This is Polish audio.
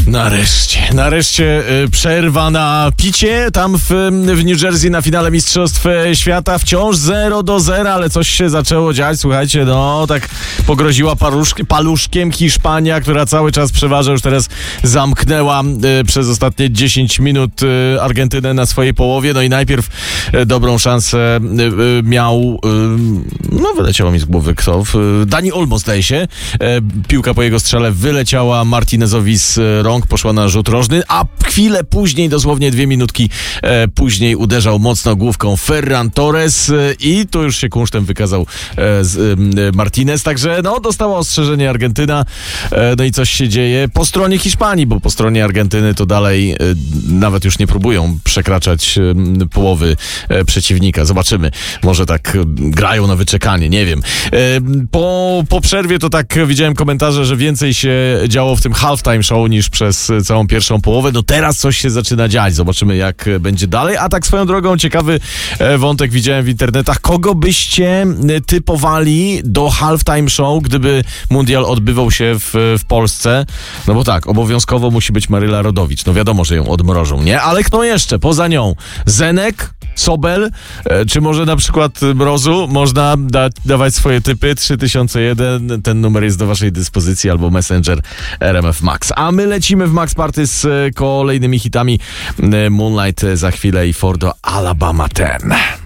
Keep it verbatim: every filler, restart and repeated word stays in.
Nareszcie, nareszcie y, przerwa na picie tam w, w New Jersey na finale Mistrzostw Świata. Wciąż zero do zera, ale coś się zaczęło dziać. Słuchajcie, no tak pogroziła paluszk, paluszkiem Hiszpania, która cały czas przeważa. Już teraz zamknęła y, przez ostatnie dziesięć minut y, Argentynę na swojej połowie. No i najpierw y, dobrą szansę y, y, miał, y, no wyleciało mi z głowy kto, y, Dani Olmo zdaje się. Y, piłka po jego strzale wyleciała Martinezowi z rąk, poszła na rzut rożny, a chwilę później, dosłownie dwie minutki e, później uderzał mocno główką Ferran Torres e, i tu już się kunsztem wykazał e, z, e, Martinez, także no dostała ostrzeżenie Argentyna, e, no i coś się dzieje po stronie Hiszpanii, bo po stronie Argentyny to dalej e, nawet już nie próbują przekraczać e, połowy e, przeciwnika. Zobaczymy, może tak e, grają na wyczekanie, nie wiem. E, po, po przerwie to tak widziałem komentarze, że więcej się działo w tym halftime show niż przez całą pierwszą połowę. No teraz coś się zaczyna dziać. Zobaczymy, jak będzie dalej. A tak swoją drogą, ciekawy wątek widziałem w internetach. Kogo byście typowali do halftime show, gdyby mundial odbywał się w, w Polsce? No bo tak, obowiązkowo musi być Maryla Rodowicz. No wiadomo, że ją odmrożą, nie? Ale kto jeszcze? Poza nią? Zenek? Sobel? Czy może na przykład Mrozu? Można da, dawać swoje typy. trzy tysiące jeden. Ten numer jest do waszej dyspozycji albo Messenger R M F Max. A my lecimy w Max Party z kolejnymi hitami. Moonlight za chwilę i Fordo Alabama ten.